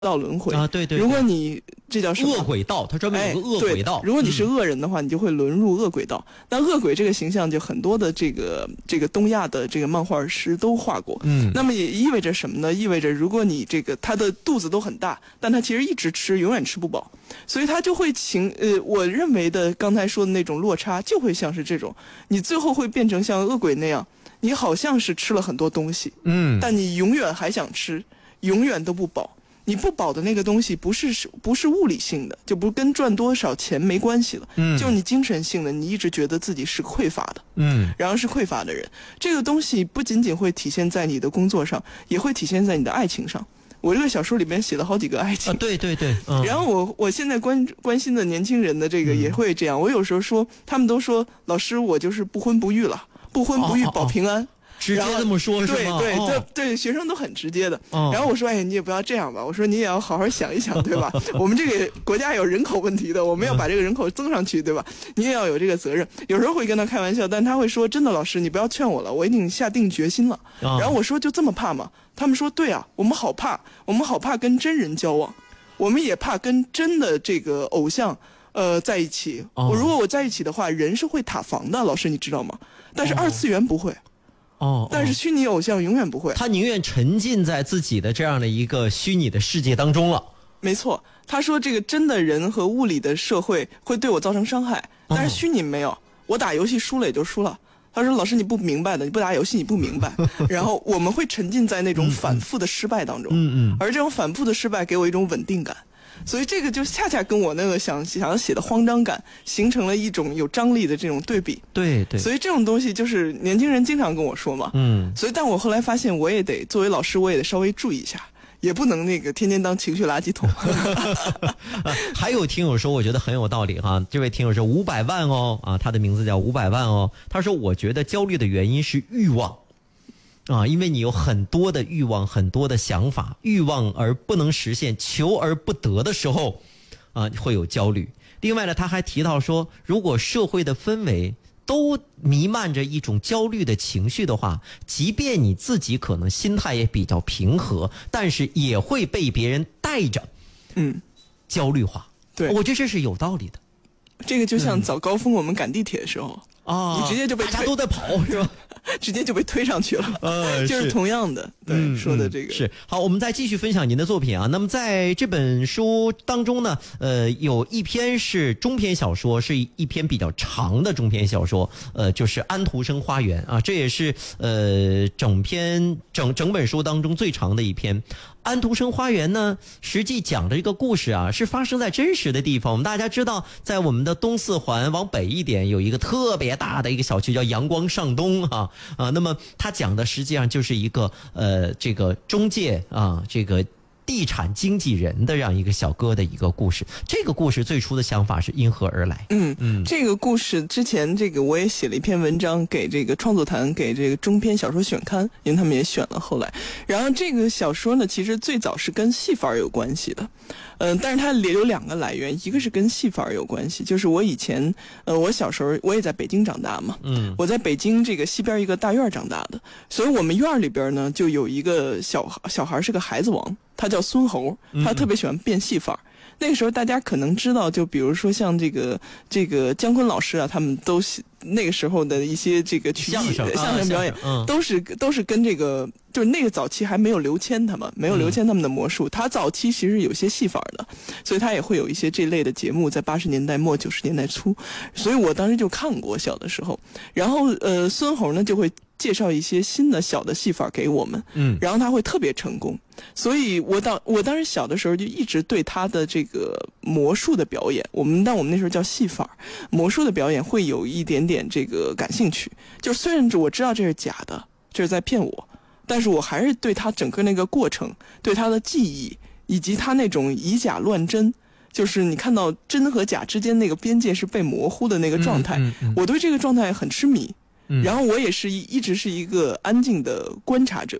道轮回啊，对对， 如果你这叫什么恶鬼道，它专门有个恶鬼道。 如果你是恶人的话，你就会沦入恶鬼道。那恶鬼这个形象，就很多的这个东亚的这个漫画师都画过。那么也意味着什么呢？意味着如果你这个他的肚子都很大，但他其实一直吃，永远吃不饱，所以他就会我认为的刚才说的那种落差，就会像是这种，你最后会变成像恶鬼那样，你好像是吃了很多东西，但你永远还想吃，永远都不饱。你不饱的那个东西不是物理性的，就不跟赚多少钱没关系了，就是你精神性的，你一直觉得自己是匮乏的，然后是匮乏的人。这个东西不仅仅会体现在你的工作上，也会体现在你的爱情上。我这个小说里边写了好几个爱情， 对对对。 然后我现在关心的年轻人的这个也会这样。我有时候说，他们都说老师，我就是不婚不育了，不婚不育保平安。 直接这么说是吗？ 对，学生都很直接的。然后我说，你也不要这样吧。我说你也要好好想一想，对吧？我们这个国家有人口问题的，我们要把这个人口增上去，对吧？你也要有这个责任。有时候会跟他开玩笑，但他会说，真的老师，你不要劝我了，我已经下定决心了。然后我说，就这么怕吗？他们说，对啊，我们好怕跟真人交往，我们也怕跟真的这个偶像在一起。如果我在一起的话，人是会塔防的，老师你知道吗？但是二次元不会。但是虚拟偶像永远不会， 他宁愿沉浸在自己的这样的一个虚拟的世界当中了。 没错，他说这个真的人和物理的社会会对我造成伤害，但是虚拟没有，我打游戏输了也就输了。他说老师你不明白的，你不打游戏你不明白。然后我们会沉浸在那种反复的失败当中，而这种反复的失败给我一种稳定感。所以这个就恰恰跟我那个想写的慌张感形成了一种有张力的这种对比。 对对。 所以这种东西就是年轻人经常跟我说嘛。所以但我后来发现，我也得作为老师，我也得稍微注意一下，也不能那个天天当情绪垃圾桶。 还有听友说，我觉得很有道理哈。这位听友说500万哦啊，他的名字叫500万哦。他说我觉得焦虑的原因是欲望。因为你有很多的欲望，很多的想法，欲望而不能实现，求而不得的时候，会有焦虑。另外呢，他还提到说，如果社会的氛围都弥漫着一种焦虑的情绪的话，即便你自己可能心态也比较平和，但是也会被别人带着，焦虑化。对，我觉得这是有道理的。 这个就像早高峰我们赶地铁的时候，你直接就被大家都在跑，是吧？ 直接就被推上去了，就是同样的，对，说的这个是好。我们再继续分享您的作品啊。那么在这本书当中呢，有一篇是中篇小说，是一篇比较长的中篇小说，就是《安徒生花园》啊，这也是整本书当中最长的一篇。安徒生花园呢，实际讲的这个故事啊，是发生在真实的地方。我们大家知道，在我们的东四环往北一点，有一个特别大的一个小区叫阳光上东那么它讲的实际上就是一个这个中介这个地产经纪人的这样一个小哥的一个故事。这个故事最初的想法是因何而来？ 这个故事之前这个我也写了一篇文章给这个创作坛，给这个中篇小说选刊，因为他们也选了后来。然后这个小说呢，其实最早是跟戏法有关系的，但是它也有2个来源，一个是跟戏法有关系，就是我以前我小时候我也在北京长大嘛，我在北京这个西边一个大院长大的，所以我们院里边呢就有一个小孩是个孩子王，他叫孙猴，他特别喜欢变戏法。那个时候大家可能知道，就比如说像这个姜昆老师啊，他们都那个时候的一些这个曲艺相声表演，都是跟这个，就是那个早期还没有刘谦他们的魔术，他早期其实有些戏法的，所以他也会有一些这类的节目，在80年代末90年代初，所以我当时就看过小的时候。然后孙猴呢就会介绍一些新的小的戏法给我们，然后他会特别成功，所以我当时小的时候就一直对他的这个魔术的表演，我们那时候叫戏法，魔术的表演会有一点点这个感兴趣。就虽然我知道这是假的，这是在骗我，但是我还是对他整个那个过程，对他的技艺，以及他那种以假乱真，就是你看到真和假之间那个边界是被模糊的那个状态，我对这个状态很痴迷。然后我也是一直是一个安静的观察者，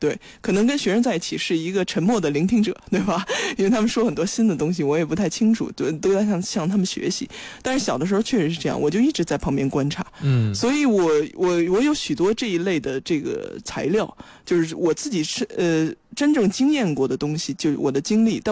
对，可能跟学生在一起是一个沉默的聆听者，对吧？因为他们说很多新的东西，我也不太清楚，都在向他们学习。但是小的时候确实是这样，我就一直在旁边观察，所以我有许多这一类的这个材料，就是我自己是真正经验过的东西，就是我的经历。